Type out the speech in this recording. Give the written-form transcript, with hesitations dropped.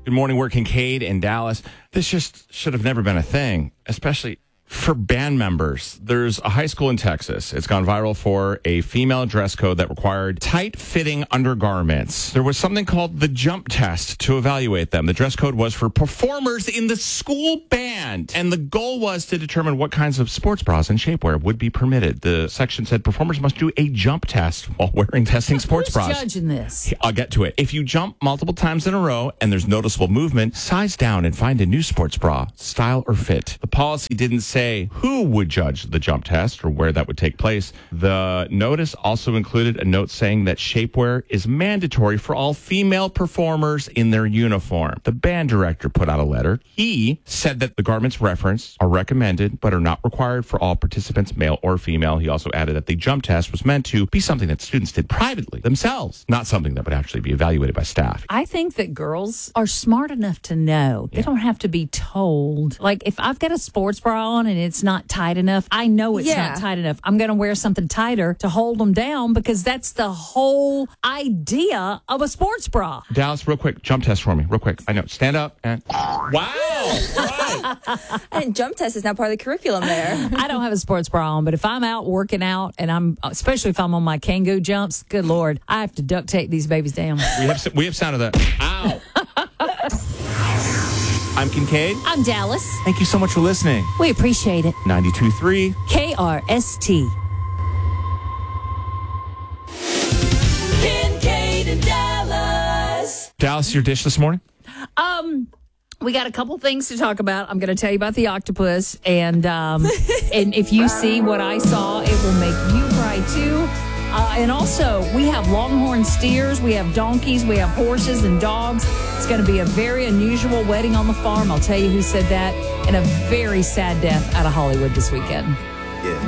Good morning, we're Kincaid in Dallas. This just should have never been a thing, especially for band members. There's a high school in Texas. It's gone viral for a female dress code that required tight-fitting undergarments. There was something called the jump test to evaluate them. The dress code was for performers in the school band, and the goal was to determine what kinds of sports bras and shapewear would be permitted. The section said performers must do a jump test while wearing testing sports bras. Who's judging this? I'll get to it. If you jump multiple times in a row and there's noticeable movement, size down and find a new sports bra, style or fit. The policy didn't say who would judge the jump test or where that would take place. The notice also included a note saying that shapewear is mandatory for all female performers in their uniform. The band director put out a letter. He said that the garments referenced are recommended but are not required for all participants, male or female. He also added that the jump test was meant to be something that students did privately themselves, not something that would actually be evaluated by staff. I think that girls are smart enough to know. They don't have to be told. Like, if I've got a sports bra on and it's not tight enough, I know it's not tight enough. I'm going to wear something tighter to hold them down because that's the whole idea of a sports bra. Dallas, real quick, jump test for me, real quick. I know, stand up and... Wow! Right. And jump test is now part of the curriculum there. I don't have a sports bra on, but if I'm out working out and especially if I'm on my Kangoo jumps, good Lord, I have to duct tape these babies down. We have sound of that. Ow! I'm Kincaid. I'm Dallas. Thank you so much for listening. We appreciate it. 92.3 KRST. Kincaid in Dallas. Dallas, your dish this morning? We got a couple things to talk about. I'm going to tell you about the octopus, and and if you see what I saw, it will make you cry too. And also, we have longhorn steers, we have donkeys, we have horses and dogs. It's going to be a very unusual wedding on the farm. I'll tell you who said that. And a very sad death out of Hollywood this weekend.